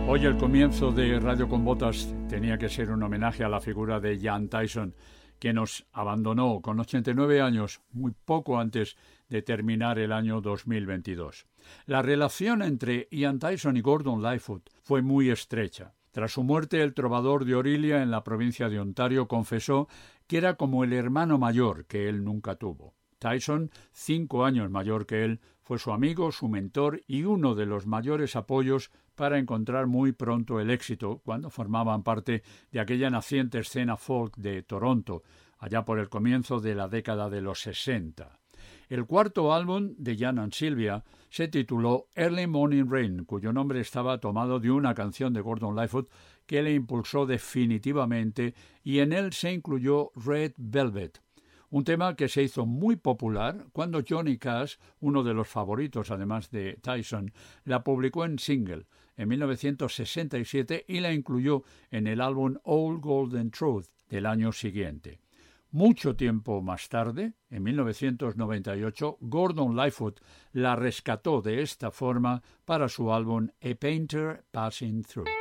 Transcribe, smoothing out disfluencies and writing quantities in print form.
Hoy el comienzo de Radio con Botas tenía que ser un homenaje a la figura de Ian Tyson, que nos abandonó con 89 años, muy poco antes de terminar el año 2022. La relación entre Ian Tyson y Gordon Lightfoot fue muy estrecha. Tras su muerte, el trovador de Orillia, en la provincia de Ontario, confesó que era como el hermano mayor que él nunca tuvo. Tyson, 5 años mayor que él, fue su amigo, su mentor y uno de los mayores apoyos para encontrar muy pronto el éxito cuando formaban parte de aquella naciente escena folk de Toronto, allá por el comienzo de la década de los 60. El cuarto álbum de Ian and Sylvia se tituló Early Morning Rain, cuyo nombre estaba tomado de una canción de Gordon Lightfoot que le impulsó definitivamente, y en él se incluyó Red Velvet, un tema que se hizo muy popular cuando Johnny Cash, uno de los favoritos además de Tyson, la publicó en single en 1967 y la incluyó en el álbum Old Golden Truth del año siguiente. Mucho tiempo más tarde, en 1998, Gordon Lightfoot la rescató de esta forma para su álbum A Painter Passing Through.